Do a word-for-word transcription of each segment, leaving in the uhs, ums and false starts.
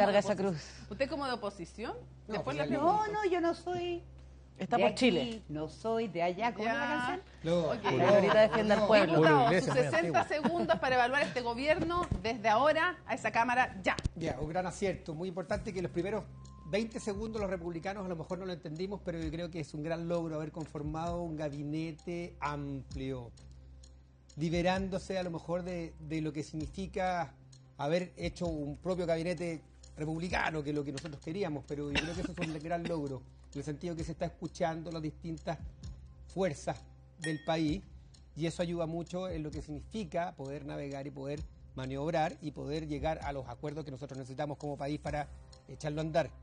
carga esa cruz. ¿Usted como de oposición? No, Después pues la ya No, no, yo no soy Está de por aquí, Chile. no soy de allá. ¿Cómo Ya. es la canción? No, Ok. La señorita defiende al pueblo. Julio Diputado, Iglesias, sus muy sesenta antiguo. segundos para evaluar este gobierno desde ahora a esa Cámara ya. Ya, un gran acierto. Muy importante que los primeros veinte segundos los republicanos a lo mejor no lo entendimos, pero yo creo que es un gran logro haber conformado un gabinete amplio, liberándose a lo mejor de, de lo que significa haber hecho un propio gabinete republicano, que es lo que nosotros queríamos, pero yo creo que eso es un gran logro, en el sentido que se está escuchando las distintas fuerzas del país, y eso ayuda mucho en lo que significa poder navegar y poder maniobrar y poder llegar a los acuerdos que nosotros necesitamos como país para echarlo a andar.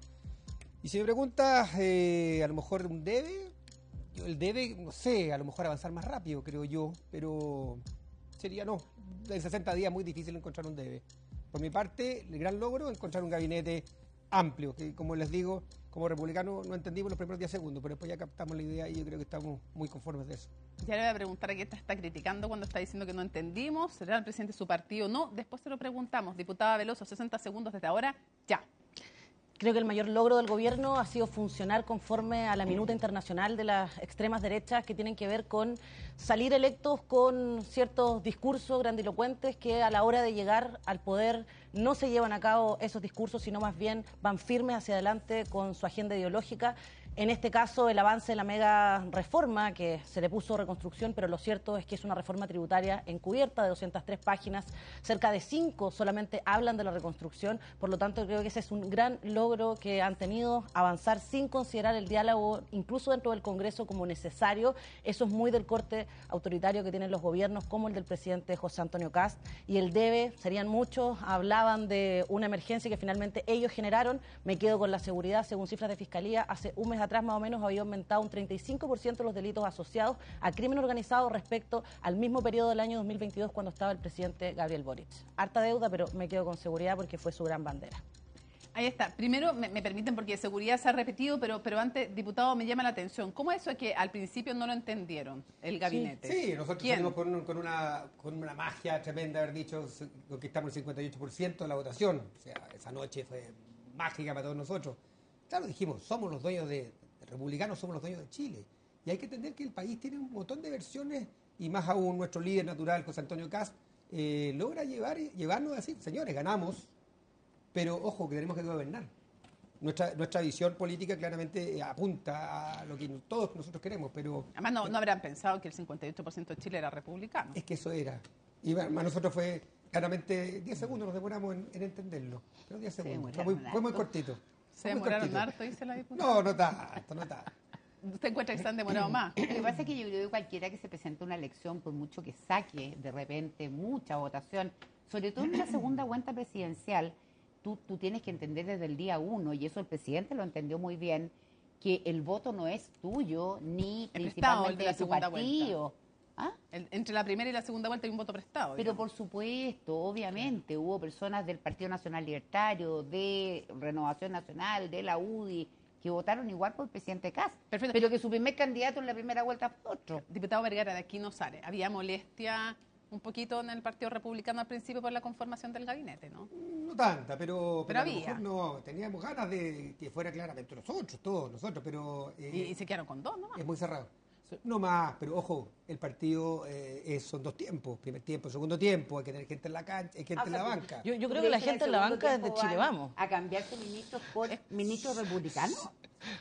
Y si me preguntas, eh, a lo mejor un debe, yo el debe, no sé, a lo mejor avanzar más rápido, creo yo, pero sería no, en sesenta días muy difícil encontrar un debe. Por mi parte, el gran logro es encontrar un gabinete amplio, que como les digo, como republicanos no entendimos los primeros diez segundos, pero después ya captamos la idea y yo creo que estamos muy conformes de eso. Ya le voy a preguntar a qué está, está criticando cuando está diciendo que no entendimos. ¿Será el presidente de su partido? No, después se lo preguntamos. Diputada Veloso, sesenta segundos desde ahora, ya. Creo que el mayor logro del gobierno ha sido funcionar conforme a la minuta internacional de las extremas derechas, que tienen que ver con salir electos con ciertos discursos grandilocuentes que a la hora de llegar al poder no se llevan a cabo esos discursos, sino más bien van firmes hacia adelante con su agenda ideológica. En este caso, el avance de la mega reforma, que se le puso reconstrucción, pero lo cierto es que es una reforma tributaria encubierta de doscientas tres páginas, cerca de cinco solamente hablan de la reconstrucción, por lo tanto creo que ese es un gran logro que han tenido, avanzar sin considerar el diálogo, incluso dentro del Congreso, como necesario. Eso es muy del corte autoritario que tienen los gobiernos, como el del presidente José Antonio Kast, y el debe, serían muchos, hablaban de una emergencia que finalmente ellos generaron. Me quedo con la seguridad, según cifras de Fiscalía, hace un mes atrás más o menos había aumentado un treinta y cinco por ciento los delitos asociados a crimen organizado respecto al mismo periodo del año dos mil veintidós cuando estaba el presidente Gabriel Boric. Harta deuda, pero me quedo con seguridad porque fue su gran bandera. Ahí está. Primero, me, me permiten, porque seguridad se ha repetido, pero, pero antes, diputado, me llama la atención. ¿Cómo es eso que al principio no lo entendieron el gabinete? Sí, nosotros ¿Quién? salimos con, un- con, una, con una magia tremenda, haber dicho que conquistamos el cincuenta y ocho por ciento de la votación. O sea, esa noche fue mágica para todos nosotros. Claro, dijimos, somos los dueños de, de republicanos, somos los dueños de Chile. Y hay que entender que el país tiene un montón de versiones, y más aún nuestro líder natural, José Antonio Kast, eh, logra llevar, llevarnos a decir, señores, ganamos, pero ojo, que tenemos que gobernar. Nuestra, nuestra visión política claramente eh, apunta a lo que todos nosotros queremos, pero Además, no, no habrán pensado que el cincuenta y ocho por ciento de Chile era republicano. es que eso era. Y bueno, para nosotros fue claramente diez segundos, nos demoramos en, en entenderlo. Pero diez segundos, fue muy, demoraron fue muy harto. cortito. Se Fue muy demoraron cortito. harto, dice la diputada. No, no tanto, no tanto. ¿Usted encuentra que se han demorado más? Lo que pasa es que yo creo que cualquiera que se presente a una elección, por mucho que saque de repente mucha votación, sobre todo en la segunda vuelta presidencial, tú, tú tienes que entender desde el día uno, y eso el presidente lo entendió muy bien, que el voto no es tuyo, ni Es prestado el principalmente de la de tu segunda partido. ¿Ah? El- entre la primera y la segunda vuelta hay un voto prestado. Pero digamos. por supuesto, obviamente, hubo personas del Partido Nacional Libertario, de Renovación Nacional, de la U D I, que votaron igual por el presidente Kast, Perfecto. pero que su primer candidato en la primera vuelta fue otro. Diputado Vergara, de aquí no sale. Había molestia un poquito en el Partido Republicano al principio por la conformación del gabinete, ¿no? No tanta, pero, Pero a lo había. mejor no, teníamos ganas de que fuera claramente nosotros, todos nosotros, pero eh, Y, y se quedaron con dos, ¿no? es muy cerrado. No más, pero ojo, el partido eh, es- son dos tiempos, primer tiempo, segundo tiempo, hay que tener gente en la cancha, hay gente Ah, o en sea, la tú- banca. Yo, yo creo que la gente en la banca es de Chile Vamos. ¿A cambiarse ministros por ministros republicanos?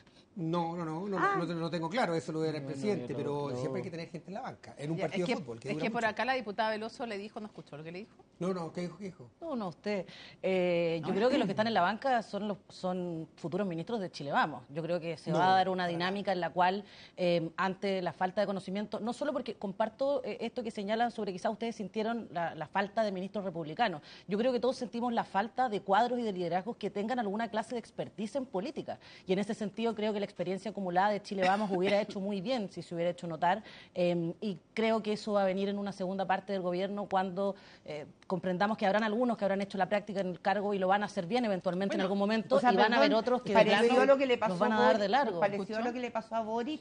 No, no, no, no, Ah. no, no, no tengo claro, eso lo era el No, no, presidente, yo pero no- siempre hay que tener gente en la banca, en un Ya, partido es que, de fútbol. Que es dura que por mucho. acá la diputada Veloso le dijo, ¿no escuchó lo que le dijo? No, no, ¿qué dijo? ¿Qué dijo? No, no, usted. Eh, yo creo que los que están en la banca son los son futuros ministros de Chile Vamos. Yo creo que se No, va a dar una para dinámica en la cual, eh, ante la falta de conocimiento, no solo porque comparto eh, esto que señalan sobre quizás ustedes sintieron la, la falta de ministros republicanos. Yo creo que todos sentimos la falta de cuadros y de liderazgos que tengan alguna clase de expertise en política. Y en ese sentido creo que la experiencia acumulada de Chile Vamos hubiera hecho muy bien si se hubiera hecho notar. Eh, y creo que eso va a venir en una segunda parte del gobierno cuando eh, comprendamos que habrán algunos que habrán hecho la práctica en el cargo y lo van a hacer bien eventualmente en algún momento, O sea, y van a perdón, haber otros que de pareció plano lo que le pasó nos van a a dar Boric, de largo. pareció ¿Escuchó? lo que le pasó a Boric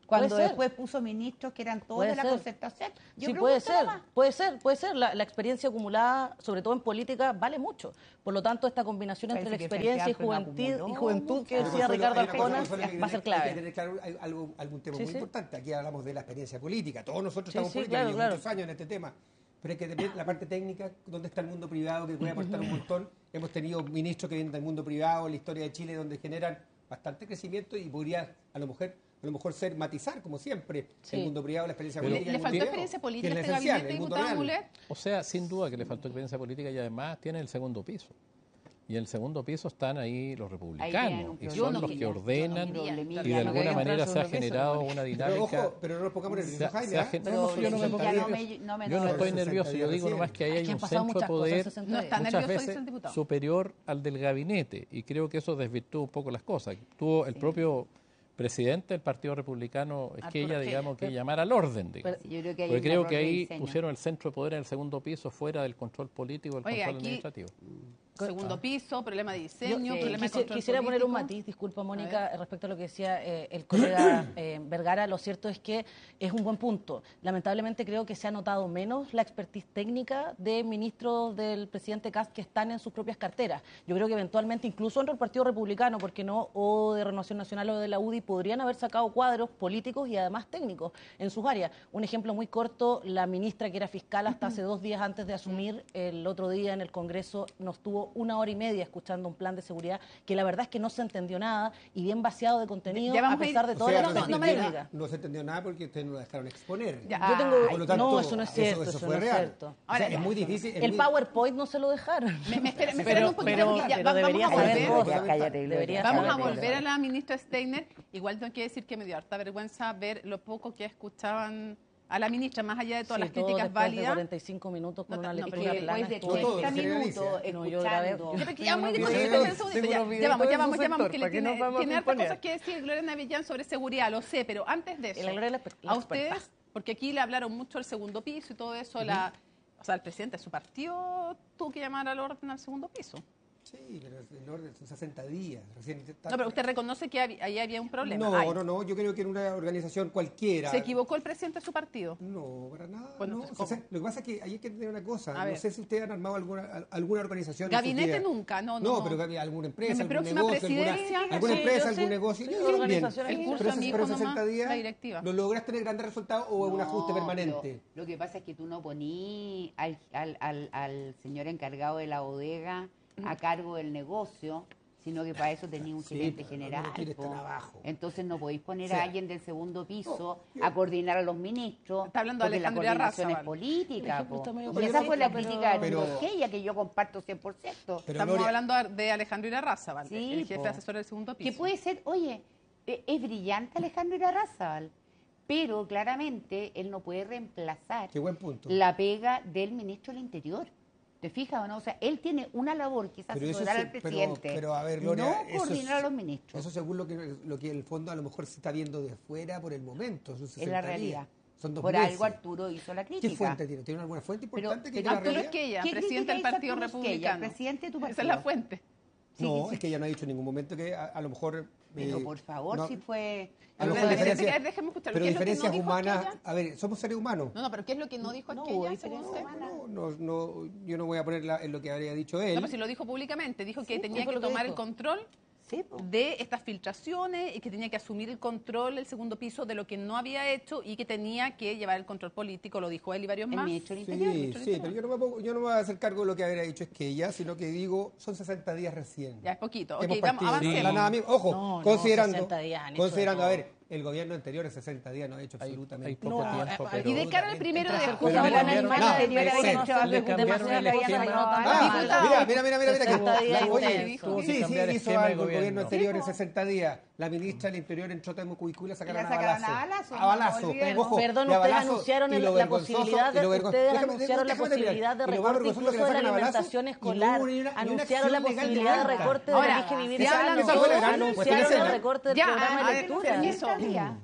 Cuando Puede ser. después puso ministros que eran todos Puede de la ser. concertación. Yo Sí, puede pregunto ser, nomás. puede ser, puede ser. La, la experiencia acumulada, sobre todo en política, vale mucho. Por lo tanto, esta combinación entre la Parece que experiencia y Frente Amplio no juventud, y acumuló juventud que mucho. decía Consuelo, Ricardo hay una cosa, Arjona Consuelo, que va a ser Hay que clave. tener claro hay algo, algún tema Sí, muy sí. importante. Aquí hablamos de la experiencia política. Todos nosotros Sí, estamos sí, políticos, claro, llevo claro. muchos años en este tema. Pero hay que tener la parte técnica, dónde está el mundo privado, que puede aportar un montón. Hemos tenido ministros que vienen del mundo privado, la historia de Chile, donde generan bastante crecimiento y podría a lo mejor, a lo mejor ser matizar, como siempre, Sí. el mundo privado, la experiencia Pero- política. ¿Le el faltó mundo privado, experiencia que política es a la este esencial, gabinete, el mundo diputada real. Mulet? O sea, sin duda que le faltó experiencia política y además tiene el segundo piso. Y en el segundo piso están ahí los Ahí tienen republicanos, un que problemilla, son los que yo no ordenan quería, y problemilla, de no alguna quería manera entrar al se ha segundo piso, generado ¿no? una Pero dinámica. ojo, pero no nos pongamos Se nerviosos, ha- Jaime. se ha ¿ah? gen- Pero no, yo no me pongo ya no nervioso. me- no me Yo no enojo. estoy sesenta nervioso, yo días digo recién. nomás que ahí Es hay que han un pasado centro de muchas cosas en poder sesenta No días. está muchas nervioso, dice veces el diputado. superior al del gabinete y creo que eso desvirtúa un poco las cosas. Tuvo el propio presidente del Partido Republicano es que ella, Arturo digamos, que llamar al orden, digamos. Sí, yo creo que hay Porque un creo error que de ahí diseño. pusieron el centro de poder en el segundo piso fuera del control político, del Oiga, control aquí- administrativo. Segundo piso, problema de Yo, diseño, eh, problema de quisi- control quisiera poner un político. matiz, disculpa Mónica, respecto a lo que decía eh, el colega eh, Vergara. Lo cierto es que es un buen punto. Lamentablemente creo que se ha notado menos la expertise técnica de ministros del presidente Kast que están en sus propias carteras. Yo creo que eventualmente, incluso entre el Partido Republicano, ¿por qué no?, o de Renovación Nacional o de la U D I, podrían haber sacado cuadros políticos y además técnicos en sus áreas. Un ejemplo muy corto, la ministra que era fiscal hasta hace dos días antes de asumir, el otro día en el Congreso nos tuvo una hora y media escuchando un plan de seguridad que la verdad es que no se entendió nada y bien vaciado de contenido Ya a vamos a ir- pesar de O toda sea, la no, se expertise me entendió diga. nada, no se entendió nada porque ustedes no lo dejaron exponer. Ya. Yo tengo, Por lo tanto, no, eso no es cierto, eso, eso, fue no es real. cierto. O sea, Ahora, es muy difícil. es El muy- PowerPoint no se lo dejaron. Me, me espera- me Pero- esperan un poquito pero- porque ya pero va- debería vamos a saber volver. cosas. Cállate, Gloria. Debería Vamos a saber volver cosas. a la ministra Steiner. Igual tengo que decir que me dio harta vergüenza ver lo poco que escuchaban a la ministra, más allá de todas Sí, las todo críticas después de válidas. cuarenta y cinco minutos con No, una no, lectura pero plana. Después de estuvo- todo, treinta se generaliza. minutos No, yo grabé- escuchando. Ya, porque ya muy Tengo difícil, unos espera un segundito, tengo ya, unos ya vamos, ya videitos vamos, de ya su vamos, sector, que le ¿para qué tiene, nos vamos a tiene hartas imponer? cosas que decir Gloria Avellán sobre seguridad, lo sé, pero antes de Y eso, la Gloria es la exper- la a experta. ustedes, porque aquí le hablaron mucho del segundo piso y todo eso, la, o sea, el presidente de su partido tuvo que llamar al orden al segundo piso. Sí, pero el orden son sesenta días. Recién está- No, pero usted reconoce que hab- ahí había un problema. No, Hay. no, no. Yo creo que en una organización cualquiera. ¿Se equivocó el presidente de su partido? No, para nada. Bueno, no. pues, O sea, ¿cómo? lo que pasa es que hay que entender una cosa. A no ver. sé si ustedes han armado alguna, al- alguna organización. en sus Gabinete días. nunca, no, no, No, no. pero gabi- alguna empresa, En mi algún próxima negocio, alguna, presidencia, alguna sí, empresa, yo algún sé. negocio. Sí, Bien, bien. organizaciones. El curso Pero, de mi pero hijo nomás, sesenta días la directiva. lo logras tener grandes resultados o un No, ajuste permanente. Lo, lo que pasa es que tú no poní al, al, al, al señor encargado de la bodega a cargo del negocio, sino que para eso tenía un Sí, gerente pero general. no quiere estar po. abajo. Entonces no podéis poner O sea, a alguien del segundo piso yo- a coordinar a los ministros. Está hablando de porque la Alejandro coordinación es Irarrázaval. política. ejemplo, po. está medio Y esa fue la pero- crítica de pero- Arturo que yo comparto cien por ciento. Pero, Estamos Gloria, hablando de Alejandro Irarrázaval, Sí, el jefe po. asesor del segundo piso. Que puede ser, oye, e- es brillante Alejandro Irarrázaval, pero claramente él no puede reemplazar Qué buen punto. la pega del ministro del Interior. ¿Te fijas o no? O sea, él tiene una labor, quizás Pero eso asesorar se- al pero- presidente, pero, a ver, Gloria, no eso coordinar es- a los ministros. Eso según lo que, lo que el fondo a lo mejor se está viendo de fuera por el momento. son Es la sesenta realidad. días. Son dos Por meses. algo Arturo hizo la crítica. ¿Qué fuente tiene? ¿Tiene alguna fuente Pero- importante que pero diga la Arturo realidad? Esquella, ¿Qué presidente crítica del hizo Partido Arturo Esquella, Republicano. presidente de tu Esa es partido? la fuente. Sí, No, sí, sí. es que ella no ha dicho en ningún momento que a, a lo mejor... Pero eh, por favor, no- si fue... a lo Pero mejor déjeme diferencias- déjeme escucharlo. pero ¿Qué es lo que no diferencias dijo humanas... Esquella? A ver, somos seres humanos. No, no, pero ¿qué es lo que no dijo No, Esquella, hay según diferencia. usted? No, no, no, yo no voy a poner la- en lo que habría dicho él. No, pero si lo dijo públicamente, dijo que Sí, tenía fue que lo que tomar el dijo. control Sí, po. de estas filtraciones y que tenía que asumir el control del segundo piso de lo que no había hecho y que tenía que llevar el control político, lo dijo él y varios El más. ministro del Sí, Interior. sí, pero yo no, me pongo- yo no me voy a hacer cargo de lo que habría dicho es que ella, sino que digo, son sesenta días recién. Ya es poquito. Hemos Ok, vamos, partido. avancemos. La nada misma. Ojo, No, no, considerando, sesenta días han hecho de considerando, a todo. ver, el gobierno anterior en sesenta días no ha hecho Hay, absolutamente hay poco No, tiempo, eh, pero... Y de cara al primero de Entre junio, hacer Pero cosas le buenas y cambiaron- malas, no, debería le haber hecho cambiaron algo el demasiado esquema. que habían salido tan Ah, mal. mira, mira, mira, mira, que sesenta días oye, intensos. Tuvo que sí, sí, cambiar hizo esquema de algo el gobierno gobierno. anterior en sesenta días. La ministra del Interior entró a Mucuicú y la sacaron La a sacaron balazo. a balazo, A no balazo. olvidemos. Ojo, Perdón, y a ustedes balazo, anunciaron y el- lo la vergonzoso, posibilidad de- y lo vergon- ustedes déjame- anunciaron la déjame terminar. posibilidad de Y lo más recorte vergonzoso incluso que la de la sacan a balazo alimentación y no escolar. hubo ni una- ni una Anunciaron la acción legal posibilidad de nada. recorte de Ahora, la Elige Vivir si Sano. hablan todos, anunciaron Anunciaron la- el recorte del Ya, programa a de ver, lectura. permiso. sesenta días.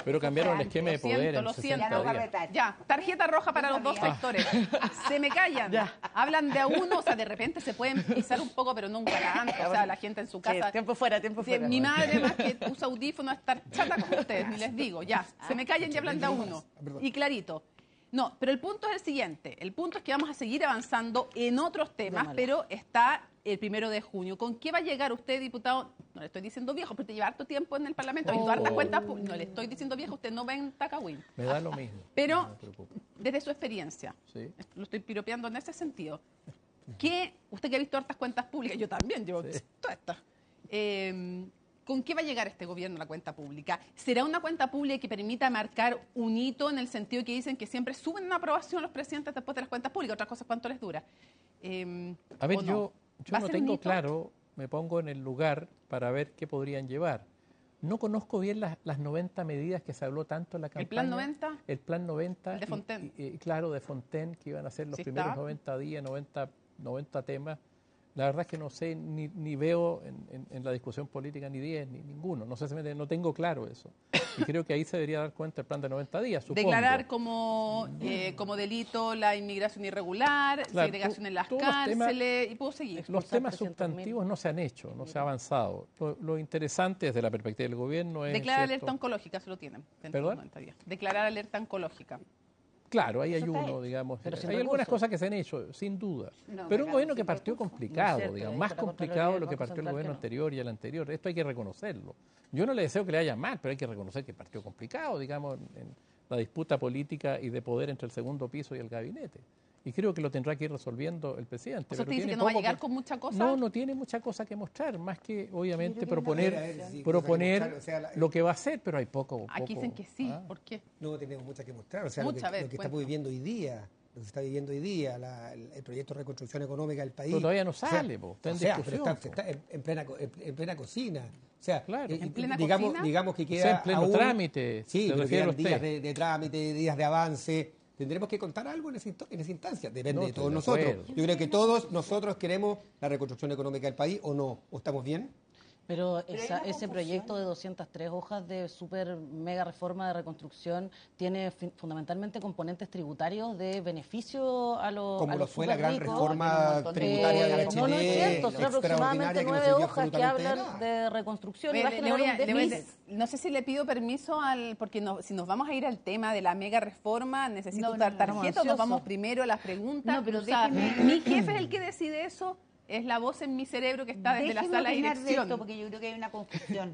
Pero cambiaron el antes. esquema de Lo siento, poder en lo sesenta siento. Ya no va a días. retar. Ya, tarjeta roja para Yo los dos sabía. sectores. Se me callan. Hablan de a uno, o sea, de repente se pueden pisar un poco, pero nunca tanto. O sea, la gente en su Sí, casa. tiempo fuera, tiempo Sí, fuera. mi madre, más que usa audífono, estar chata con ustedes, ni les digo. Ya, se me callan y hablan de a uno. Y clarito. No, pero el punto es el siguiente. El punto es que vamos a seguir avanzando en otros temas, Llámala. pero está el primero de junio. ¿Con qué va a llegar usted, diputado? No le estoy diciendo viejo, porque lleva harto tiempo en el Parlamento, ha visto hartas cuentas pu- No le estoy diciendo viejo, usted no ve en Tacawín. Me da lo mismo. Pero No me preocupa. desde su experiencia, Sí. lo estoy piropeando en ese sentido, ¿qué, usted que ha visto hartas cuentas públicas, yo también llevo Sí. todas estas, eh, ¿con qué va a llegar este gobierno a la cuenta pública? ¿Será una cuenta pública que permita marcar un hito en el sentido que dicen que siempre suben una aprobación los presidentes después de las cuentas públicas? Otras cosas, ¿cuánto les dura? Eh, A ver, ¿o no? yo, ¿Va yo a no ser un tengo hito? claro, me pongo en el lugar para ver qué podrían llevar. No conozco bien las, las noventa medidas que se habló tanto en la campaña. ¿El plan noventa? El plan noventa. El de y- Fontaine. y- y, claro, de Fontaine, que iban a ser los Sí primeros está. noventa días, noventa, noventa temas. La verdad es que no sé, ni, ni veo en, en- en la discusión política ni diez, ni ninguno. No sé si me, no tengo claro eso. Y creo que ahí se debería dar cuenta el plan de noventa días, supongo. Declarar como, eh, como delito la inmigración irregular, Claro, segregación en las todos los temas- cárceles, y puedo seguir. Los Expulsar temas trescientos mil. sustantivos no se han hecho, no se ha avanzado. Lo, lo interesante desde la perspectiva del gobierno es... Declarar ¿cierto? alerta oncológica, se lo tienen. dentro de ¿Perdón? los noventa días. Declarar alerta oncológica. Claro, ahí hay Eso está uno, hecho, digamos. pero hay sin algunas recursos. cosas que se han hecho, sin duda. No, pero un me gobierno cago que sin partió recursos. complicado, Muy cierto, digamos, ahí más está la complicado Contraloría de lo del que Banco partió el Central, gobierno que no. anterior y el anterior. Esto hay que reconocerlo. Yo no le deseo que le haya mal, pero hay que reconocer que partió complicado, digamos, en, en la disputa política y de poder entre el segundo piso y el gabinete. Y creo que lo tendrá que ir resolviendo el presidente. O sea, pero usted dice tiene que no va a poco llegar que- con mucha cosa. No, no tiene mucha cosa que mostrar, más que obviamente Yo creo que proponer, no. A ver, a ver, sí, proponer cosa que mostrar, o sea, la- lo que va a hacer, pero hay poco. Aquí poco- dicen que sí. ah. ¿Por qué? No tenemos mucha que mostrar. O sea, lo que, Mucha, a ver, lo que cuenta. estamos viviendo hoy día, lo que se está viviendo hoy día, la- el, el proyecto de reconstrucción económica del país. Pero todavía no O sea, sale, po, está en o sea, discusión, pero está, po. se está en, en plena, co- en, en plena cocina. O sea, Claro. eh, ¿En plena digamos, cocina? digamos que O sea, queda en pleno aún- trámite, Sí, se pero refiere quedan usted. días de, de trámite, días de avance. Tendremos que contar algo en esa, insto- en esa instancia. Depende No, de estoy todos de nosotros. acuerdo. Yo creo que todos nosotros queremos la reconstrucción económica del país, ¿o no? ¿O estamos bien? Pero, Pero hay esa- una ese confusión. proyecto de doscientas tres hojas de super mega reforma de reconstrucción tiene fin- fundamentalmente componentes tributarios de beneficio a, los Como a lo los fue la gran superricos. reforma montón de tributaria de Eh, Bachelet, no, no es cierto, son aproximadamente extraordinaria, que no nueve sirvió hojas que absolutamente de hablan nada. de reconstrucción y Ve, va a le- le generar voy a- un le voy a- déficit. no sé si le pido permiso al porque no- si nos vamos a ir al tema de la mega reforma, necesito No, no, dar no, tarjeta o ansiosos. nos vamos primero a las preguntas. No, pero O sea, déjeme- mi jefe es el que decide eso, es la voz en mi cerebro que está desde la Déjeme sala de opinar de dirección. esto porque yo creo que hay una confusión.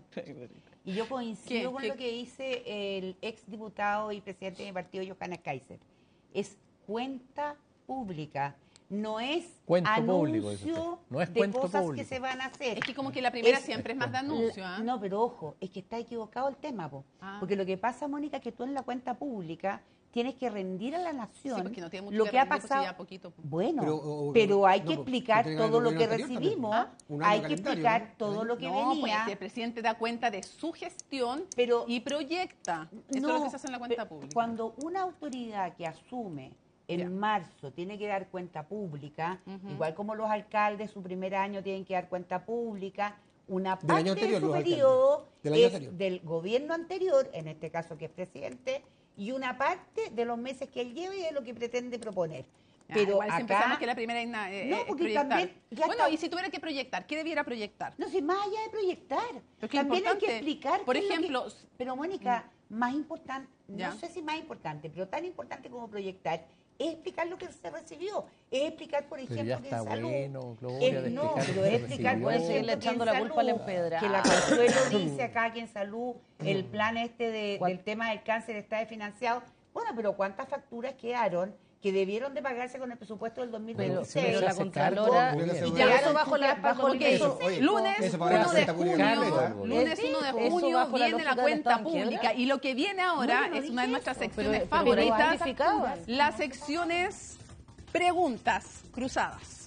Y yo ¿Qué? coincido con ¿Qué? lo que dice el ex diputado y presidente de mi partido, Johannes Kaiser. Es cuenta pública, no es Cuento anuncio público, dice usted. No es de cuento cosas público. que se van a hacer. Es que como que la primera Es- siempre es más de anuncio. ¿ah? No, pero ojo, es que está equivocado el tema, po. Ah. Porque lo que pasa, Mónica, es que tú en la cuenta pública tienes que rendir a la Sí, nación porque no tiene mucho lo que que ha rendir, pues, pasado. ya poquito, po. Bueno, Pero, pero, o- hay no, que pues, explicar tiene que todo haber lo un que gobierno anterior recibimos, también. Un año hay que calendario, explicar ¿no? todo lo que No, pues venía. el presidente da cuenta de su gestión Pero- y proyecta. Eso No, es lo que se hace en la cuenta pe- pública. Cuando una autoridad que asume en Ya. marzo tiene que dar cuenta pública, Ujú. igual como los alcaldes su primer año tienen que dar cuenta pública, una Del parte año anterior, de su los alcaldes. periodo Del año es anterior. del gobierno anterior, en este caso que es presidente, y una parte de los meses que él lleva y de lo que pretende proponer. Ah, Pero igual siempre acá, sabemos que la primera es na- eh, No, es porque proyectar. también ya Bueno, está- y si tuviera que proyectar, ¿qué debiera proyectar? no sé, más allá de proyectar, Pero qué también hay importante. que explicar. Por qué es lo que- ejemplo, pero Mónica, más importante, Ya. no sé si más importante, pero tan importante como proyectar, es explicar lo que se recibió, es explicar, por Pero ejemplo, ya que está en salud, bueno, Gloria, es- de no, explicar pero lo que es explicar, recibió. por Puede seguirle ejemplo, que en echando la culpa al salud, empedrado. que la Consuelo dice acá que en salud el plan este de- ¿Cuál? del tema del cáncer está desfinanciado. Bueno, pero ¿cuántas facturas quedaron que debieron de pagarse con el presupuesto del dos mil Pero, veintiséis? pero la hace Contralora, cargo, y gobierno. ya Ya, eso bajo, la, bajo el Ok, Eso, oye, lunes eso para la uno de cuenta pública junio, completa. lunes Es uno de fijo. Eso junio bajo la viene lógica la del cuenta Estado en quiebra. pública y lo que viene ahora No, yo no es dije una de nuestras eso. secciones Pero- pero por ahí favoritas, justificaban. las secciones preguntas cruzadas.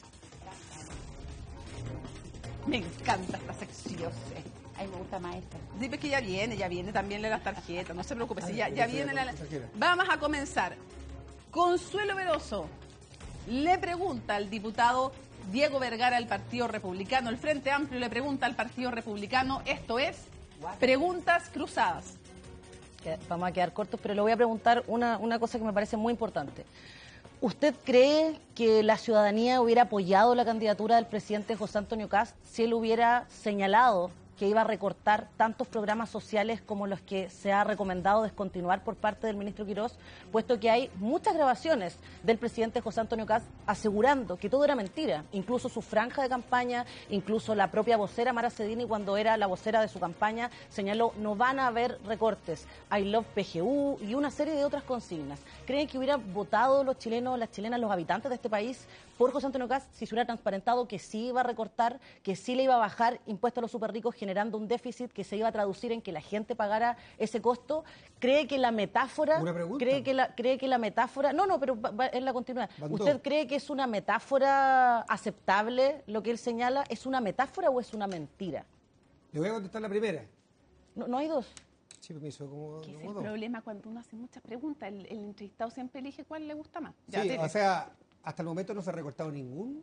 Me encanta esta sección. Yo sé, a mí me gusta más esta. Sí, pues que ya viene, ya viene también las tarjetas, no se preocupe, si ya, Ay, ya sí, viene la la... tarjeta. Vamos a comenzar. Consuelo Veloso le pregunta al diputado Diego Vergara del Partido Republicano, el Frente Amplio le pregunta al Partido Republicano, esto es, preguntas cruzadas. que vamos a quedar cortos, pero le voy a preguntar una, una cosa que me parece muy importante. ¿Usted cree que la ciudadanía hubiera apoyado la candidatura del presidente José Antonio Kast si él hubiera señalado que iba a recortar tantos programas sociales como los que se ha recomendado descontinuar por parte del ministro Quirós, puesto que hay muchas grabaciones del presidente José Antonio Kast asegurando que todo era mentira, incluso su franja de campaña, incluso la propia vocera Mara Cedini, cuando era la vocera de su campaña, señaló no van a haber recortes, I love P G U y una serie de otras consignas. ¿Creen que hubieran votado los chilenos, las chilenas, los habitantes de este país por José Antonio Kast si se hubiera transparentado que sí iba a recortar, que sí le iba a bajar impuestos a los superricos, generando un déficit que se iba a traducir en que la gente pagara ese costo? ¿Cree que la metáfora... ¿Una pregunta? ¿Cree que la, cree que la metáfora... No, no, pero va, va, es la continuidad. Mandó. ¿Usted cree que es una metáfora aceptable lo que él señala? ¿Es una metáfora o es una mentira? Le voy a contestar la primera. No, no hay dos. Sí, permiso, como, Que es como el dos. problema cuando uno hace muchas preguntas. El, el entrevistado siempre elige cuál le gusta más. Ya, Sí, dile. o sea, hasta el momento no se ha recortado ningún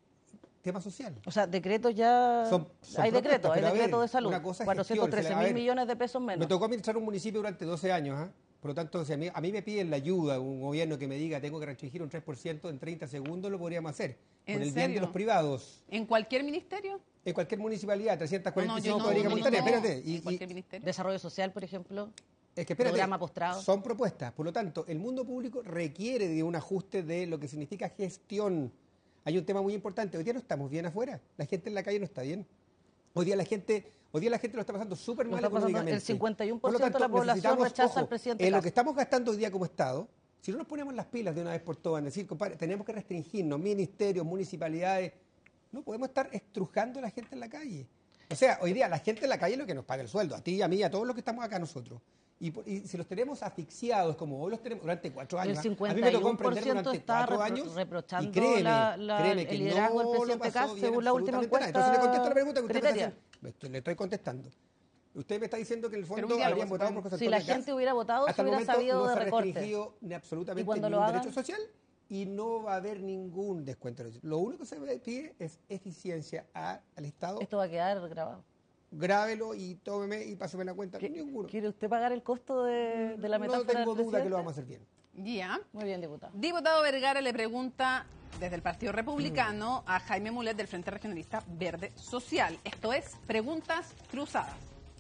tema social. O sea, decretos ya... Son- son hay propuestas, decretos, hay pero a ver, decretos de salud. una cosa es cuatrocientos trece gestión, mil a ver, millones de pesos menos. Me tocó administrar un municipio durante doce años, ¿ah? Por lo tanto, si a mí, a mí me piden la ayuda, un gobierno que me diga tengo que restringir un tres por ciento en treinta segundos, lo podríamos hacer. ¿En Por el bien serio? de los privados. ¿En cualquier ministerio? En cualquier municipalidad, trescientos cuarenta y cinco No, no, yo no, de Arica no, Montaña, no, espérate. ¿En Y, y- cualquier ministerio? Desarrollo social, por ejemplo. es que espérate, programa postrado. son propuestas. Por lo tanto, el mundo público requiere de un ajuste de lo que significa gestión. Hay un tema muy importante. Hoy día no estamos bien afuera. La gente en la calle no está bien. Hoy día la gente, hoy día la gente lo está pasando súper Lo mal está pasando- económicamente. el cincuenta y uno Por por lo ciento de la tanto, población necesitamos, rechaza ojo, al presidente En lo Kast. que estamos gastando hoy día como Estado, si no nos ponemos las pilas de una vez por todas, en decir, compadre, tenemos que restringirnos, ministerios, municipalidades, no podemos estar estrujando a la gente en la calle. O sea, hoy día la gente en la calle es lo que nos paga el sueldo, a ti, a mí, a todos los que estamos acá nosotros. Y, por- y si los tenemos asfixiados, como hoy los tenemos durante cuatro años, El ¿ah? a mí cincuenta me y tocó uno por emprender ciento durante está cuatro repro- años reprochando y créeme, la- la- créeme el que liderazgo del no lo presidente pasó Kast bien según la última absolutamente nada. encuesta Entonces le contesto la pregunta que usted me está Criteria. haciendo. Le estoy- le estoy contestando. Usted me está diciendo que en el Pero fondo un diálogo, habrían votado por supongo. José Si Antonio la Kast. gente hubiera votado, se Hasta el hubiera momento sabido no de se ha recortes. restringido ni absolutamente ¿Y cuando ningún lo hagan? derecho social y no va a haber ningún descuento. Lo único que se pide es eficiencia a- al Estado. Esto va a quedar grabado. Grábelo y tómeme y páseme la cuenta. ¿Qui- Ninguno. ¿Quiere usted pagar el costo de, de la No metáfora tengo del duda que lo presidente? vamos a hacer bien. Ya. Muy bien, diputado. Diputado Vergara le pregunta desde el Partido Republicano a Jaime Mulet del Frente Regionalista Verde Social. Esto es Preguntas Cruzadas.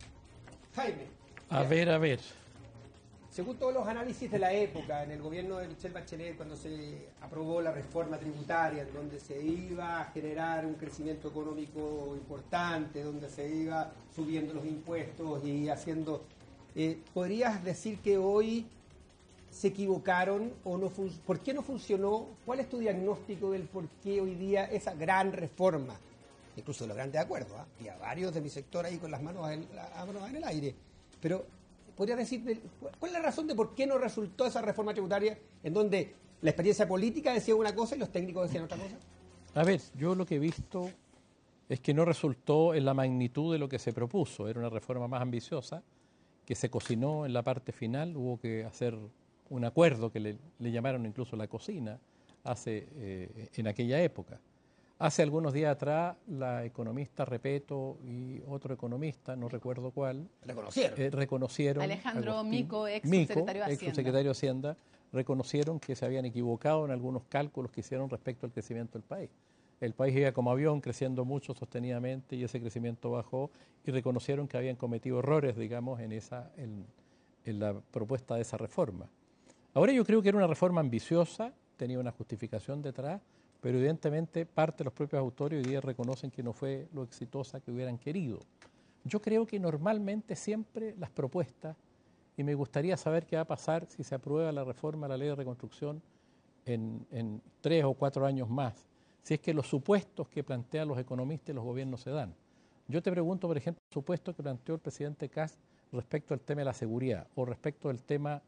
Jaime. A ver, a ver. Según todos los análisis de la época, en el gobierno de Michelle Bachelet, cuando se aprobó la reforma tributaria, en donde se iba a generar un crecimiento económico importante, donde se iba subiendo los impuestos y haciendo... eh, ¿podrías decir que hoy se equivocaron o no fun- por qué no funcionó? ¿Cuál es tu diagnóstico del por qué hoy día esa gran reforma? Incluso los grandes acuerdos, ¿ah? Y a varios de mi sector ahí con las manos en, las manos en el aire. Pero podría decir, del- ¿cuál es la razón de por qué no resultó esa reforma tributaria en donde la experiencia política decía una cosa y los técnicos decían otra cosa? A ver, yo lo que he visto es que no resultó en la magnitud de lo que se propuso. Era una reforma más ambiciosa que se cocinó en la parte final. Hubo que hacer un acuerdo que le, le llamaron incluso la cocina hace, eh, en aquella época. Hace algunos días atrás, la economista Repeto y otro economista, no recuerdo cuál, Reconocieron. eh, reconocieron... Alejandro Agustín Mico, ex Mico, subsecretario de ex Hacienda. subsecretario de Hacienda, reconocieron que se habían equivocado en algunos cálculos que hicieron respecto al crecimiento del país. El país iba como avión creciendo mucho sostenidamente y ese crecimiento bajó y reconocieron que habían cometido errores, digamos, en, esa, en, en la propuesta de esa reforma. Ahora yo creo que era una reforma ambiciosa, tenía una justificación detrás, pero evidentemente parte de los propios autores hoy día reconocen que no fue lo exitosa que hubieran querido. Yo creo que normalmente siempre las propuestas, y me gustaría saber qué va a pasar si se aprueba la reforma a la ley de reconstrucción en, en tres o cuatro años más, si es que los supuestos que plantean los economistas y los gobiernos se dan. Yo te pregunto, por ejemplo, el supuesto que planteó el presidente Kast respecto al tema de la seguridad o respecto al tema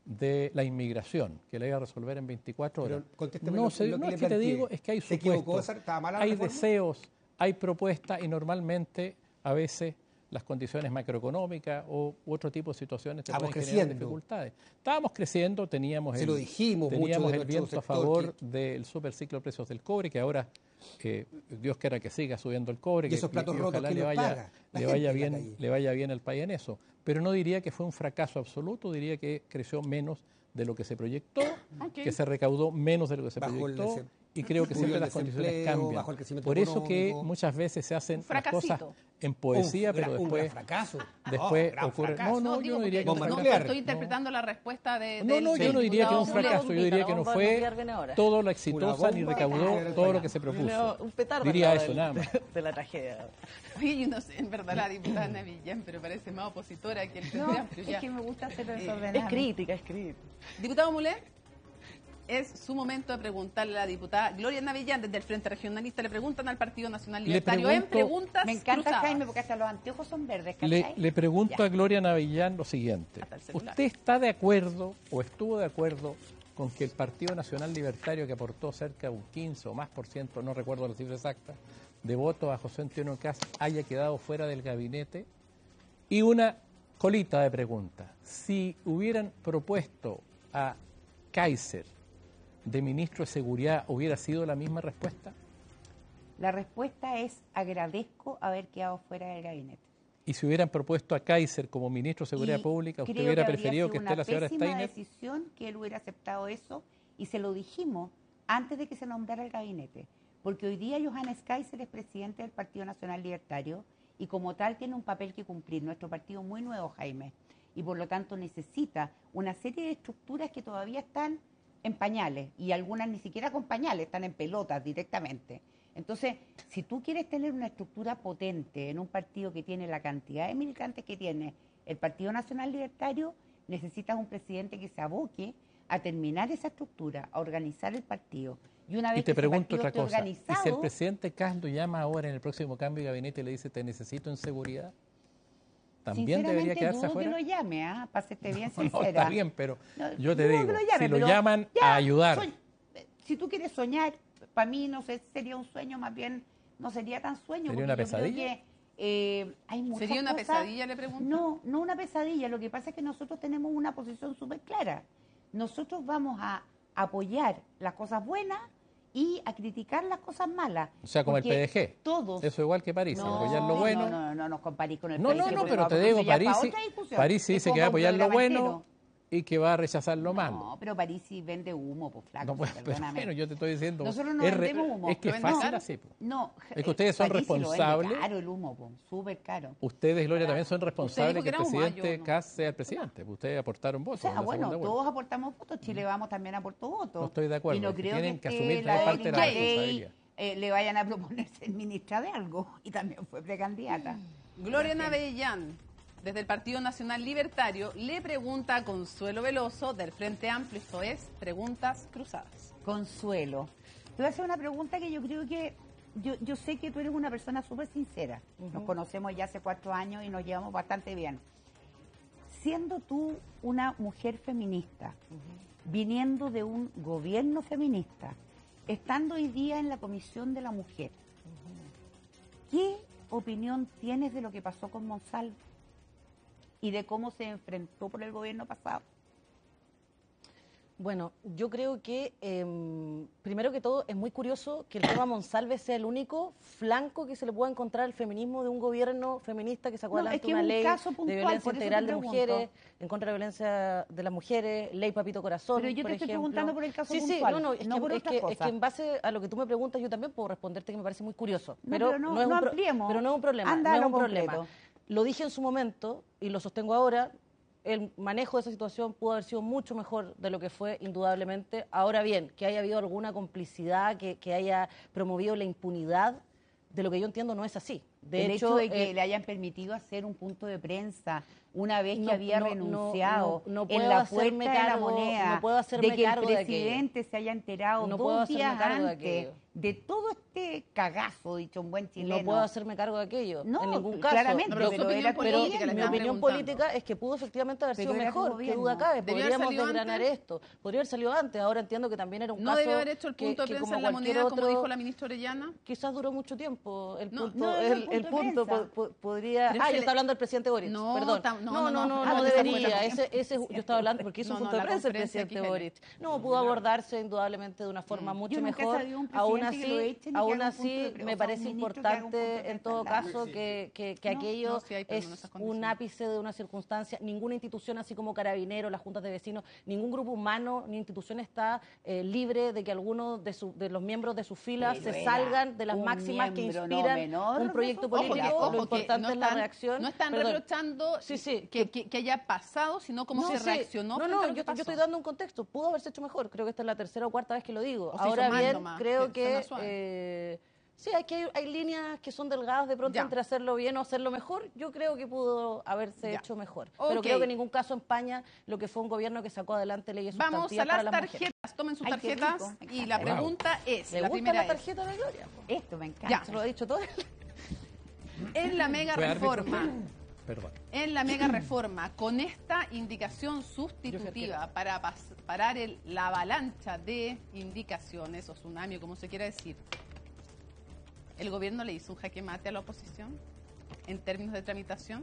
de la inmigración, que la iba a resolver en veinticuatro horas. Pero contéstame No, lo- sé, lo que no le es que te planteé. digo, es que hay ¿Se equivocó? supuestos, ¿Estaba mala la hay reforma? deseos, hay propuestas y normalmente a veces las condiciones macroeconómicas o u otro tipo de situaciones te Estábamos pueden generar creciendo. dificultades. Estábamos creciendo, teníamos Se el, lo dijimos mucho teníamos de el nuestro viento a sector favor que- del superciclo de precios del cobre, que ahora Eh, Dios quiera que siga subiendo el cobre, Y que, esos platos y rotos, ojalá ¿quién le los vaya, paga? La le gente vaya en la bien, calle. le vaya bien al país en eso. Pero no diría que fue un fracaso absoluto, diría que creció menos de lo que se proyectó, Ok. que se recaudó menos de lo que se Bajo el proyectó, desem- y creo que subió siempre el las condiciones desempleo, cambian. bajó el crecimiento Por eso que económico. muchas veces se hacen Un las cosas fracasito. en poesía, Un pero gran- un después... gran fracaso. después No, gran ocurre- fracaso. no, no, yo no diría que porque- Bomba no, nuclear. estoy interpretando la respuesta de. No, del- no, yo del no diría que es un diputado fracaso, yo diría que no bomba fue nuclear viene ahora. todo lo Una exitosa ni bomba recaudó nuclear todo lo para- que se No, propuso. un petardo Diría al lado eso, del- nada más. de la tragedia. Oye, yo no sé, en verdad la diputada Ana Villán, pero parece más opositora que el No, Frente Amplio es ya. que me gusta hacerlo Es desordenado. crítica, es crítica. Diputado Mulé, es su momento de preguntarle a la diputada Gloria Navillán, desde el Frente Regionalista, le preguntan al Partido Nacional Le Libertario en pregunto- preguntas Me encanta cruzadas. Jaime porque hasta los anteojos son verdes, Le, ¿cachai? le pregunto Ya. a Gloria Navillán lo siguiente. Hasta el celular. ¿Usted está de acuerdo o estuvo de acuerdo con que el Partido Nacional Libertario, que aportó cerca de un quince o más por ciento, no recuerdo la cifra exacta, de votos a José Antonio Cast, haya quedado fuera del gabinete? Y una colita de pregunta. Si hubieran propuesto a Kaiser de ministro de Seguridad, ¿hubiera sido la misma respuesta? La respuesta es agradezco haber quedado fuera del gabinete. Y si hubieran propuesto a Kaiser como ministro de Seguridad Y Pública, ¿usted creo hubiera habría preferido sido que esté una la señora pésima Steiner? decisión que él hubiera aceptado eso y se lo dijimos antes de que se nombrara el gabinete. Porque hoy día Johannes Kaiser es presidente del Partido Nacional Libertario y como tal tiene un papel que cumplir. Nuestro partido es muy nuevo, Jaime, y por lo tanto necesita una serie de estructuras que todavía están en pañales y algunas ni siquiera con pañales, están en pelotas directamente. Entonces, si tú quieres tener una estructura potente en un partido que tiene la cantidad de militantes que tiene el Partido Nacional Libertario, necesitas un presidente que se aboque a terminar esa estructura, a organizar el partido. Y una vez Y te que ese pregunto partido otra esté cosa, ¿y organizado, si el presidente Cast lo llama ahora en el próximo cambio de gabinete y le dice te necesito en seguridad? ¿También debería sinceramente, quedarse dudo afuera? que lo llame, ¿ah? Para serte bien No, sincera. está bien, pero No, yo te dudo digo, que lo llame, si lo pero llaman ya, a ayudar, soñ- si tú quieres soñar, para mí no sé, sería un sueño, más bien no sería tan sueño. ¿Sería porque una yo creo pesadilla? que, eh, hay muchas ¿Sería una cosas- pesadilla, le pregunto? No, no una pesadilla. Lo que pasa es que nosotros tenemos una posición súper clara. Nosotros vamos a apoyar las cosas buenas y a criticar las cosas malas. o sea, como el porque P D G. Todos. Eso igual que París, No, apoyar lo bueno. No, no, no, no nos comparís con el No, P D G, no, no, por pero favor, te porque digo, eso ya es París, pa' sí- otra discusión. París sí Es dice que como va a un apoyar lo programa bueno entero. y que va a rechazar lo malo. No, pero París sí vende humo, pues flaco. No, pues, pero perdóname. bueno, yo te estoy diciendo. Nosotros no es, re- vendemos humo. es que ¿Lo es venden fácil caro? así. po. No, Es que ustedes son París sí lo vende responsables. caro el humo, po, súper caro. Ustedes, Gloria, también son responsables dijo que que el era humo, ah, presidente yo no. Cast sea el presidente. Ustedes aportaron O votos. sea, en la bueno, segunda vuelta. todos aportamos votos, Chile Vamos también aportó votos. No estoy de acuerdo, Y no es que creo tienen que que, asumir esté también la parte de la Erika Ley, responsabilidad. eh, le vayan a proponer ser ministra de algo y también fue precandidata. Gloria Navellán, desde el Partido Nacional Libertario, le pregunta a Consuelo Veloso del Frente Amplio, esto es Preguntas Cruzadas. Consuelo, te voy a hacer una pregunta que yo creo que, yo, yo sé que tú eres una persona súper sincera. Nos conocemos ya hace cuatro años y nos llevamos bastante bien. Siendo tú una mujer feminista, viniendo de un gobierno feminista, estando hoy día en la Comisión de la Mujer, ¿qué opinión tienes de lo que pasó con Monsalve y de cómo se enfrentó por el gobierno pasado? Bueno, yo creo que, eh, primero que todo, es muy curioso que el tema Monsalve sea el único flanco que se le pueda encontrar al feminismo de un gobierno feminista que sacó No, adelante es que una es un ley caso de puntual, violencia por eso te integral de pregunto. mujeres, en contra de la violencia de las mujeres, ley Papito Corazón, Pero yo te por estoy ejemplo. preguntando por el caso sí, puntual, Sí, no, no, es, no que, por es, otras que, es cosas. que en base a lo que tú me preguntas, yo también puedo responderte que me parece muy curioso. No, Pero, pero no- es no un pro- ampliemos. pero no es un problema. Anda no a es lo un problema. concreto. Lo dije en su momento y lo sostengo ahora. El manejo de esa situación pudo haber sido mucho mejor de lo que fue, indudablemente. Ahora bien, que haya habido alguna complicidad, que, que haya promovido la impunidad, de lo que yo entiendo no es así. De el hecho, hecho de que eh, le hayan permitido hacer un punto de prensa una vez que No, había no, no, renunciado no, no en puedo la hacerme puerta de la cargo- moneda, no puedo hacerme de que cargo el de aquello. presidente se haya enterado No puedo dos hacerme días cargo de antes aquello. de todo este cagazo, dicho un buen chileno. no puedo hacerme cargo de aquello, No, en ningún caso. claramente, No, pero pero, su opinión era Pero política, le mi están opinión preguntando. política es que pudo efectivamente haber Pero sido era tu mejor, qué gobierno. duda cabe. ¿Debió haber Podríamos salido desgranar antes? esto. Podría haber salido antes. Ahora entiendo que también era un ¿No caso debió haber hecho el que- punto que de prensa como en la cualquier moneda, como otro- dijo la ministra Orellana? Quizás duró mucho tiempo. El No, punto, no, no, el, el el punto de punto prensa. po- po- podría... Pero Ah, se yo le- está hablando del presidente Boric. No, Perdón. tam- no No, No, no, no, ah, no de esa debería. forma. Ese, ese, yo estaba hablando porque hizo No, un no, punto de la prensa el conferencia presidente X L. Boric. No, pudo abordarse indudablemente de una forma mucho Yo nunca he mejor. sabido un Aún presidente que lo así, echen y que aún haga un punto así de pre- o me sea, parece un ministro que haga un punto de importante en prensa todo al lado. caso que, que, que No, aquello no, sí hay, pero no en es esas un condiciones. ápice de una circunstancia. Ninguna institución, así como Carabineros, las juntas de vecinos, ningún grupo humano ni institución está eh, libre de que algunos de, su- de los miembros de sus filas Pero se era salgan de las un máximas que miembro no inspiran menor un de proyecto su político. fila. Lo ojo, que importante no es la están- reacción. No están Perdón. reprochando Sí, sí, que, que- que haya pasado, sino cómo Sí, se sí. reaccionó. No, frente no, a lo yo, que yo pasó. estoy dando un contexto. Pudo haberse hecho mejor. Creo que esta es la tercera o cuarta vez que lo digo. O se hizo Ahora mal bien, nomás, creo que suena que suave. eh, sí, aquí hay, hay líneas que son delgadas de pronto Ya. entre hacerlo bien o hacerlo mejor. Yo creo que pudo haberse Ya. hecho mejor. Ok. Pero creo que en ningún caso empaña lo que fue un gobierno que sacó adelante leyes Vamos sustantivas a las para las mujeres. tarjetas. Tomen sus Ay, qué tarjetas rico. y la Wow. pregunta es, ¿Le la gusta primera la es, tarjeta de Gloria? po? Esto me encanta. Ya. Se lo ha dicho todo. en la mega Fue árbitro. reforma, Perdón. en la mega reforma, con esta indicación sustitutiva para pas- parar el- la avalancha de indicaciones o tsunami o como se quiera decir, ¿el gobierno le hizo un jaque mate a la oposición en términos de tramitación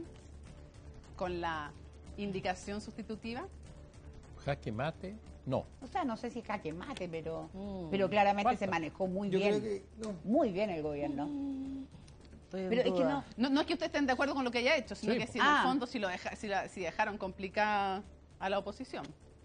con la indicación sustitutiva? Jaque mate, no. O sea, no sé si jaque mate, pero, Mm. pero claramente Falta. se manejó muy Yo bien. creo que no. Muy bien el gobierno. Estoy en Pero es que duda. no. No, no es que ustedes estén de acuerdo con lo que haya hecho, sino Sí, que po. si en Ah. el fondo si, lo deja- si, la- si dejaron complicada a la oposición.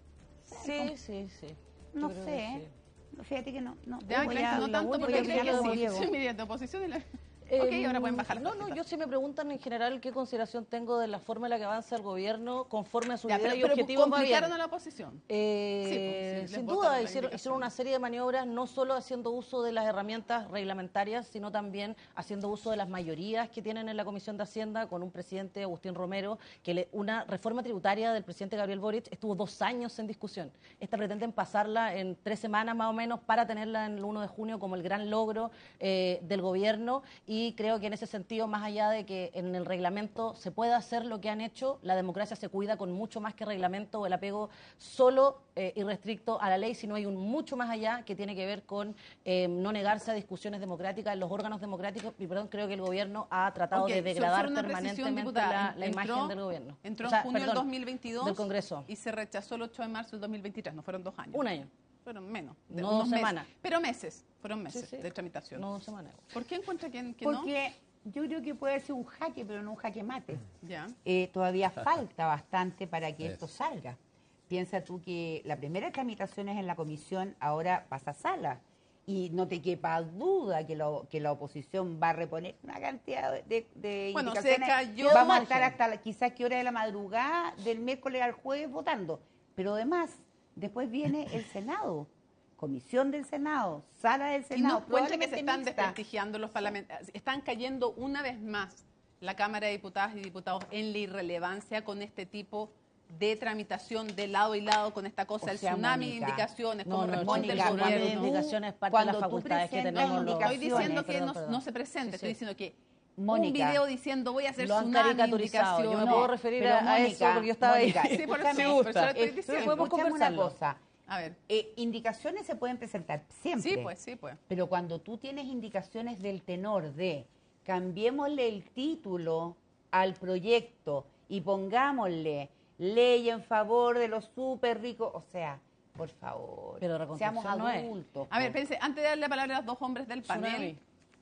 Sí, sí, sí. Yo No creo sé, que ¿eh? Fíjate que no. no. Ya, Voy Claudia, a- no la tanto única porque que creo creo que que sí. Diego. Sí, mira, de oposición y la... Eh, ok, ahora pueden bajar las No, no, tarjetas. yo sí me preguntan en general qué consideración tengo de la forma en la que avanza el gobierno conforme a su Ya, idea pero, y pero objetivos va bien. complicaron a la oposición. Eh, Sí, pues, sí, les sin botan duda, las hicieron, indicaciones. hicieron una serie de maniobras, no solo haciendo uso de las herramientas reglamentarias, sino también haciendo uso de las mayorías que tienen en la Comisión de Hacienda, con un presidente, Agustín Romero, que le- una reforma tributaria del presidente Gabriel Boric estuvo dos años en discusión. Esta pretenden pasarla en tres semanas más o menos para tenerla en el uno de junio como el gran logro eh, del gobierno, y creo que en ese sentido, más allá de que en el reglamento se pueda hacer lo que han hecho, la democracia se cuida con mucho más que reglamento o el apego solo eh, y restricto a la ley, sino hay un mucho más allá que tiene que ver con eh, no negarse a discusiones democráticas en los órganos democráticos, y perdón, creo que el gobierno ha tratado Ok, de so- degradar solo una precisión, permanentemente diputada. la, la Entró- imagen del gobierno. Entró O sea, en junio perdón, del dos mil veintidós del Congreso. y se rechazó el ocho de marzo del dos mil veintitrés, no fueron dos años. Un año. Fueron menos, de No unos dos meses. semanas. Pero meses, fueron meses Sí, sí. de tramitación. No dos semanas. ¿Por qué encuentra que, que no? Porque yo creo que puede ser un jaque, pero no un jaque mate. Ya. Eh, todavía falta bastante para que Eso. esto salga. Piensa tú que la primera tramitación es en la comisión, ahora pasa a sala. Y no te quepa duda que, lo, que la oposición va a reponer una cantidad de, de Bueno, se indicaciones. cayó- Vamos a margen. estar hasta la- quizás qué hora de la madrugada del miércoles al jueves votando. Pero además, después viene el Senado, comisión del Senado, sala del Y no Senado. encuentra que se probablemente están mixta. desprestigiando los parlamentarios. Están cayendo una vez más la Cámara de Diputadas y Diputados en la irrelevancia con este tipo de tramitación de lado y lado con esta cosa, O el sea, tsunami de Mónica, indicaciones, no, como no, responde Mónica, el el tsunami de gobierno. indicaciones es parte de cuando las tú facultades que presentas tenemos No, los... no estoy diciendo que Perdón, no, perdón. no se presente, Sí, estoy sí. diciendo que Mónica, un video diciendo voy a hacer Lo han tsunami de caricaturizado. Yo me indicaciones. puedo referir Pero, a, a eso Mónica, porque yo estaba Mónica, ahí. Sí, por eso, escúchame, por eso lo estoy eh, diciendo. podemos escúchame una conversarlo. cosa. A ver, Eh, indicaciones se pueden presentar siempre. sí, pues, sí, pues. Pero cuando tú tienes indicaciones del tenor de cambiémosle el título al proyecto y pongámosle ley en favor de los súper ricos, o sea, por favor, Pero seamos reconstrucción no es. adultos. A ver, pues. pense, antes de darle la palabra a los dos hombres del panel. Tsunami.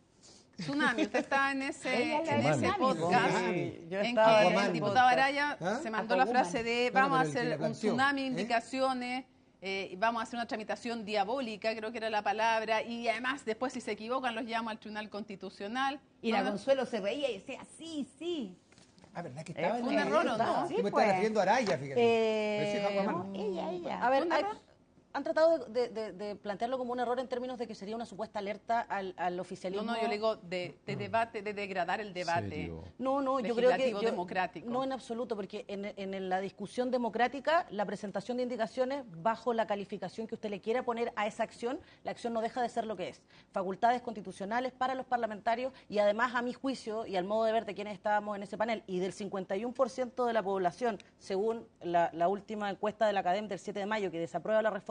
Tsunami, usted está en ese, Ella la en ese Tsunami, podcast Sí, yo en estaba que en el el diputado podcast. Araya ¿Ah? se mandó la Aquawoman. frase de No, vamos a pero el que hacer la un planteó, tsunami de ¿eh? indicaciones, eh, y vamos a hacer una tramitación diabólica, creo que era la palabra, y además después si se equivocan los llamo al Tribunal Constitucional. Y la Bueno, Consuelo se reía y decía, sí, sí. Ah, ¿verdad que Eh, estaba fue en un la error, ¿o lista? no? Sí, Yo me pues. estaba refiriendo a Araya, fíjate. Eh, Pero sí, Aquaman. No, ella, ella. A ver, ¿Un hay- error? han tratado de, de- de plantearlo como un error en términos de que sería una supuesta alerta al, al no, oficialismo. no, yo le digo de, de debate, de degradar el debate. ¿Serio? No, no, yo creo que... Legislativo yo- democrático. No en absoluto, porque en, en la discusión democrática, la presentación de indicaciones, bajo la calificación que usted le quiera poner a esa acción, la acción no deja de ser lo que es. Facultades constitucionales para los parlamentarios y además, a mi juicio, y al modo de ver de quienes estábamos en ese panel, y del cincuenta y uno por ciento de la población, según la, la última encuesta de la Academia del siete de mayo, que desaprueba la reforma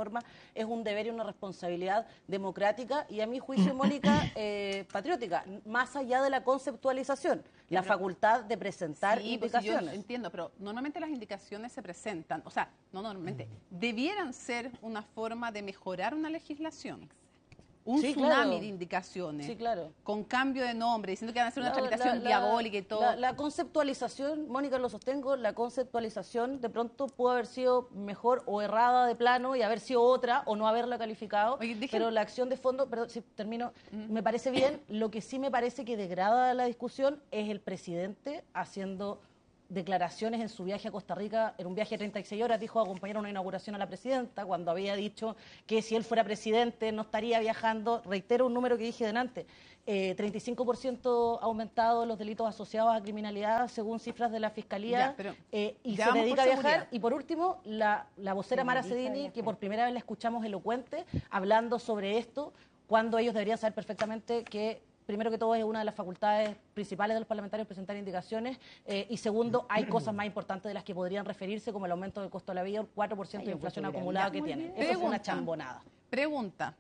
reforma es un deber y una responsabilidad democrática y, a mi juicio, Mónica, eh, patriótica, más allá de la conceptualización, la pero, facultad de presentar sí, indicaciones. Pues yo entiendo, pero normalmente las indicaciones se presentan, o sea, no normalmente, debieran ser una forma de mejorar una legislación. Un Sí, tsunami claro. de indicaciones, Sí, claro. con cambio de nombre, diciendo que van a hacer una La- tramitación la- la- diabólica y todo. La, la conceptualización, Mónica, lo sostengo, la conceptualización de pronto pudo haber sido mejor o errada de plano y haber sido otra o no haberla calificado, Oye, dejen- pero la acción de fondo, perdón, si termino, me parece bien. Lo que sí me parece que degrada la discusión es el presidente haciendo declaraciones en su viaje a Costa Rica, en un viaje de treinta y seis horas, dijo acompañar a una inauguración a la presidenta, cuando había dicho que si él fuera presidente no estaría viajando. Reitero un número que dije delante, eh, treinta y cinco por ciento aumentado los delitos asociados a criminalidad según cifras de la Fiscalía, Ya, pero eh, y ya se vamos dedica por a viajar. seguridad. Y por último, la, la vocera Se Mara dedica a Cedini, viajar. que por primera vez la escuchamos elocuente, hablando sobre esto, cuando ellos deberían saber perfectamente que primero que todo es una de las facultades principales de los parlamentarios presentar indicaciones eh, y segundo, hay cosas más importantes de las que podrían referirse, como el aumento del costo de la vida, el cuatro por ciento de Ay, inflación yo creo que acumulada que era tienen. muy Eso es una Pregunta. chambonada. Pregunta.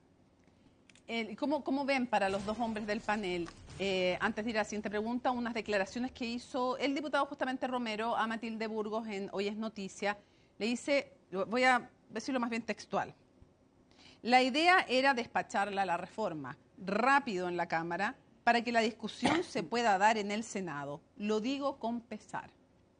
El- ¿Cómo, ¿Cómo ven para los dos hombres del panel? Eh, antes de ir a la siguiente pregunta, unas declaraciones que hizo el diputado justamente Romero a Matilde Burgos en Hoy es Noticia. Le dice, voy a decirlo más bien textual. La idea era despacharla la reforma rápido en la Cámara para que la discusión se pueda dar en el Senado. Lo digo con pesar.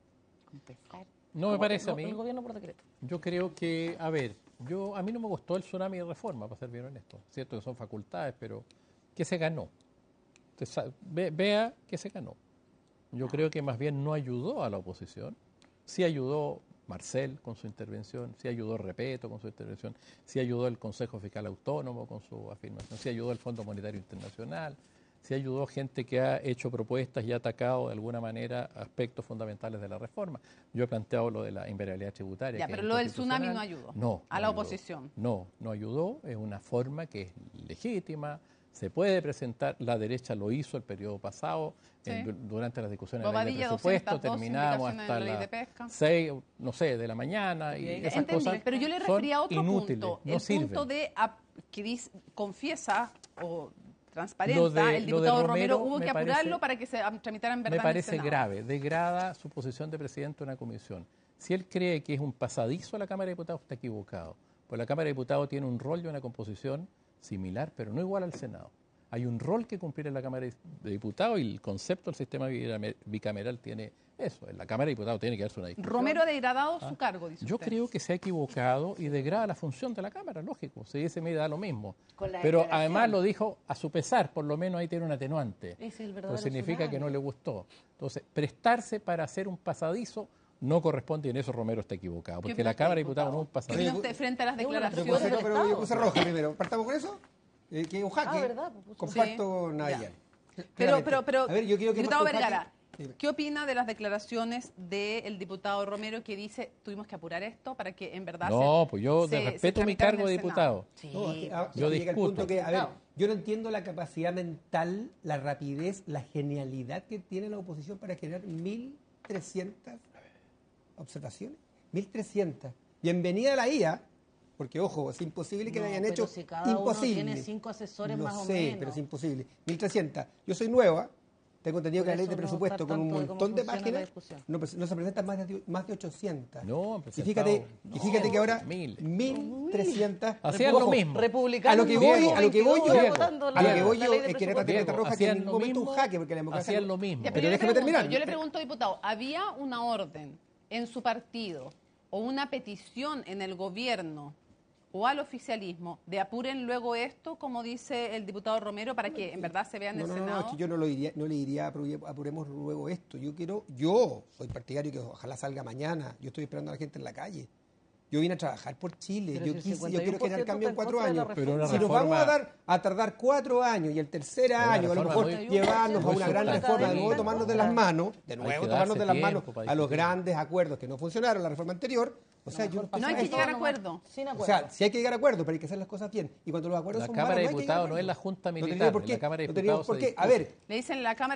Empezar. No me parece a El mí. gobierno por decreto. Yo creo que, a ver, yo a mí no me gustó el tsunami de reforma, para ser bien honesto. Cierto que son facultades, pero ¿qué se ganó? Usted sabe, ve- vea qué se ganó. Yo creo que más bien no ayudó a la oposición. Sí ayudó Marcel con su intervención, sí ayudó Repeto con su intervención, sí ayudó el Consejo Fiscal Autónomo con su afirmación, sí ayudó el Fondo Monetario Internacional, sí ayudó gente que ha hecho propuestas y ha atacado de alguna manera aspectos fundamentales de la reforma. Yo he planteado lo de la invariabilidad tributaria. Ya, que es pero lo del tsunami inconstitucional. no ayudó. No. A no la ayudó. oposición. No, no ayudó. Es una forma que es legítima. Se puede presentar, la derecha lo hizo el periodo pasado, Sí. en- du- durante las discusiones de la ley de Bobadilla, presupuesto, doscientas dos terminamos indicaciones hasta de la ley de las pesca. seis, no sé, de la mañana y Bien, esas Entendible, cosas pero yo le son refería a otro inútiles, punto, no el sirven. punto de ap- que dice, confiesa o transparenta Lo de- el lo de diputado Romero, Romero hubo me que apurarlo parece- para que se am- tramitara en verdad Me en el parece Senado. grave, degrada su posición de presidente de una comisión. Si él cree que es un pasadizo a la Cámara de Diputados, está equivocado. Pues la Cámara de Diputados tiene un rol y una composición similar, pero no igual al Senado. Hay un rol que cumplir en la Cámara de Diputados y el concepto del sistema bicame- bicameral tiene eso. En la Cámara de Diputados tiene que darse una discusión. Romero ha degradado su cargo, dice Yo usted. creo que se ha equivocado y degrada la función de la Cámara, lógico. Se dice, mira, da lo mismo. Con la Pero declaración. además lo dijo a su pesar, por lo menos ahí tiene un atenuante. Ese es el verdadero Pues significa tsunami. que no le gustó. Entonces, prestarse para hacer un pasadizo no corresponde y en eso Romero está equivocado. Porque opina la usted, Cámara de Diputados no es un ¿Qué pasadizo. opina usted frente a las Es una Pero, declaraciones? puse, del pero yo Estado. puse roja primero. ¿Partamos con eso? Eh, que es un jaque. Ah, ¿verdad? Pues puso- Comparto Sí, Nadia. ya. Pero, pero, pero, A ver, yo quiero que diputado parte un jaque. Vergara, Dime. ¿qué opina de las declaraciones del diputado Romero que dice tuvimos que apurar esto para que en verdad No, se, pues yo se- de se respeto mi tramitara en cargo de el diputado. Sí. No, aquí- ah, Yo aquí llega el discuto. punto que, a ver, Claro. yo no entiendo la capacidad mental, la rapidez, la genialidad que tiene la oposición para generar mil trescientas observaciones. mil trescientas. Bienvenida a la I A, porque ojo, es imposible que No, la hayan pero hecho. si cada uno imposible. tiene cinco asesores Lo más o sé, menos. pero es imposible. mil trescientas. Yo soy nueva. Tengo entendido Por que la ley eso de no presupuesto está con un tanto de cómo montón de funciona la páginas discusión. no, pre- no se presentan más de, más de ochocientas. No, han y presentado- fíjate, y no, fíjate que ahora miles. mil trescientas. Hacían Ojo, lo mismo. Republicanos. A lo que voy, Diego, a lo que voy yo, Diego, votando a lo que la- voy la yo ley de es que era presupuesto. tarjeta Diego, roja que en hacían ningún lo momento un mismo, jaque, porque la democracia. hacían no- lo mismo. Ya, Pero pero yo, le déjeme pregunto, terminar. yo le pregunto, diputado, ¿había una orden en su partido o una petición en el gobierno o al oficialismo de apuren luego esto, como dice el diputado Romero, para que en verdad se vea en No, el no, no, Senado? es que yo no, lo diría, no le diría apure- apuremos luego esto. Yo quiero, yo soy partidario que ojalá salga mañana. Yo estoy esperando a la gente en la calle. Yo vine a trabajar por Chile. Pero Yo, si el quise, yo cincuenta y uno quiero por generar ciento cambio en está en cuatro contra de la años. Pero una Si nos reforma- vamos a dar a tardar cuatro años y el tercer una año a lo reforma mejor muy- llevarnos a muy una gran sustantiva. reforma, de nuevo tomarnos de las manos, de Hay nuevo que tomarnos darse de las manos tiempo para a los discutir. grandes acuerdos que no funcionaron la reforma anterior. O sea, yo No hay que llegar a acuerdo. Sin O acuerdo. sea, sí hay que llegar a acuerdos, pero hay que hacer las cosas bien. Y cuando los acuerdos La son Cámara malos, de no hay que llegar a Diputados no es la acuerdos. Junta No Militar, tendría por en qué. la Cámara de No tendría Diputados por se qué. A discute. ver, Le dicen la Cámara